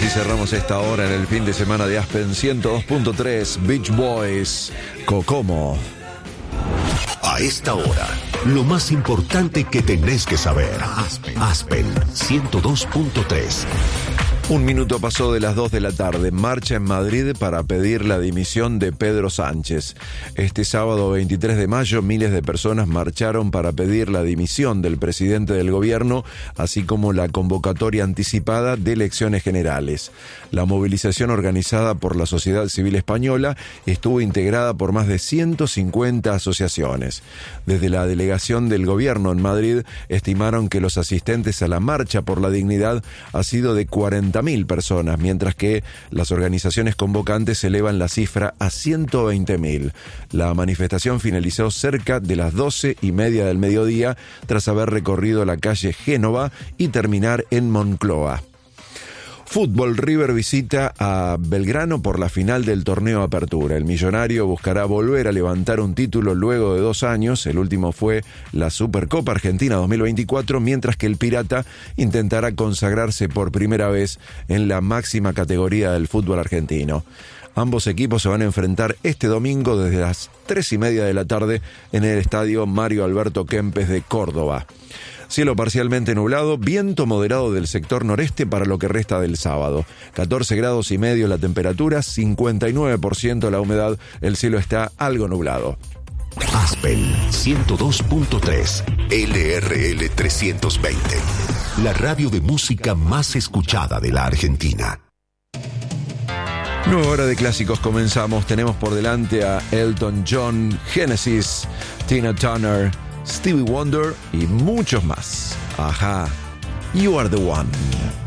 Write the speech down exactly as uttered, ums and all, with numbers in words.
Así cerramos esta hora en el fin de semana de Aspen ciento dos punto tres, Beach Boys, Kokomo. A esta hora, lo más importante que tenés que saber. Aspen, Aspen ciento dos punto tres. Un minuto pasó de las dos de la tarde. Marcha en Madrid para pedir la dimisión de Pedro Sánchez. Este sábado veintitrés de mayo, miles de personas marcharon para pedir la dimisión del presidente del gobierno, así como la convocatoria anticipada de elecciones generales. La movilización organizada por la sociedad civil española estuvo integrada por más de ciento cincuenta asociaciones. Desde la delegación del gobierno en Madrid estimaron que los asistentes a la marcha por la dignidad ha sido de cuarenta mil personas, mientras que las organizaciones convocantes elevan la cifra a ciento veinte mil. La manifestación finalizó cerca de las doce y media del mediodía, tras haber recorrido la calle Génova y terminar en Moncloa. Fútbol, River visita a Belgrano por la final del torneo Apertura. El millonario buscará volver a levantar un título luego de dos años. El último fue la Supercopa Argentina dos mil veinticuatro, mientras que el Pirata intentará consagrarse por primera vez en la máxima categoría del fútbol argentino. Ambos equipos se van a enfrentar este domingo desde las tres y media de la tarde en el estadio Mario Alberto Kempes de Córdoba. Cielo parcialmente nublado, viento moderado del sector noreste para lo que resta del sábado. catorce grados y medio la temperatura, cincuenta y nueve por ciento la humedad, el cielo está algo nublado. Aspen ciento dos punto tres, L R L trescientos veinte, la radio de música más escuchada de la Argentina. Nueva hora de clásicos comenzamos. Tenemos por delante a Elton John, Genesis, Tina Turner, Stevie Wonder y muchos más. Ajá, You Are the One.